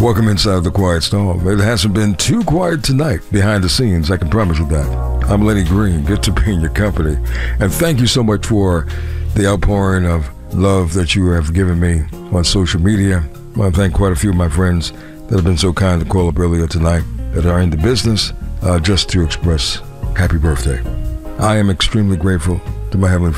Welcome inside the Quiet Storm. It hasn't been too quiet tonight behind the scenes, I can promise you that. I'm Lenny Green. Good to be in your company. And thank you so much for the outpouring of love that you have given me on social media. I want to thank quite a few of my friends that have been so kind to call up earlier tonight that are in the business just to express happy birthday. I am extremely grateful to my Heavenly